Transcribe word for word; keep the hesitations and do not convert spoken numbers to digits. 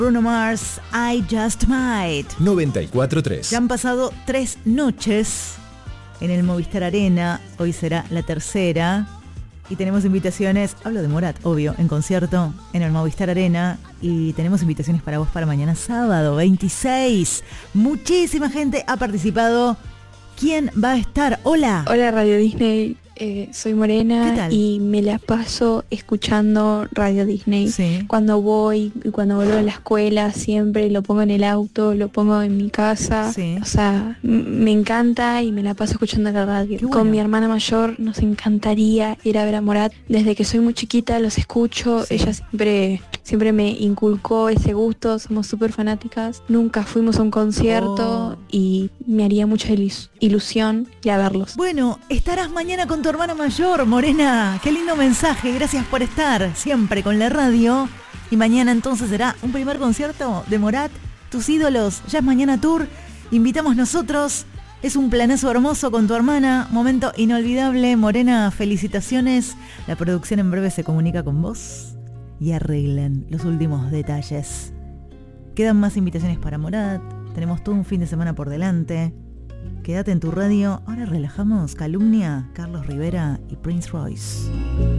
Bruno Mars, I Just Might. noventa y cuatro punto tres. Ya han pasado tres noches en el Movistar Arena. Hoy será la tercera. Y tenemos invitaciones, hablo de Morat, obvio, en concierto en el Movistar Arena. Y tenemos invitaciones para vos para mañana sábado, veintiséis. Muchísima gente ha participado. ¿Quién va a estar? Hola. Hola Radio Disney, eh, soy Morena y me la paso escuchando Radio Disney. Sí. Cuando voy y cuando vuelvo a la escuela siempre lo pongo en el auto, lo pongo en mi casa. Sí. O sea, m- me encanta y me la paso escuchando la radio. Qué bueno. Con mi hermana mayor nos encantaría ir a ver a Morat. Desde que soy muy chiquita los escucho. Sí. Ella siempre, siempre me inculcó ese gusto. Somos súper fanáticas. Nunca fuimos a un concierto Oh. y me haría mucha ilus- ilusión ir a verlos. Bueno, estarás mañana con tu hermana mayor, Morena. Qué lindo mensaje. Gracias por estar siempre con la radio. Y mañana entonces será un primer concierto de Morat. Tus ídolos. Ya es mañana tour. Invitamos nosotros. Es un planazo hermoso con tu hermana. Momento inolvidable. Morena, felicitaciones. La producción en breve se comunica con vos y arreglan los últimos detalles. Quedan más invitaciones para Morat. Tenemos todo un fin de semana por delante. Quédate en tu radio. Ahora relajamos. Calumnia, Carlos Rivera y Prince Royce.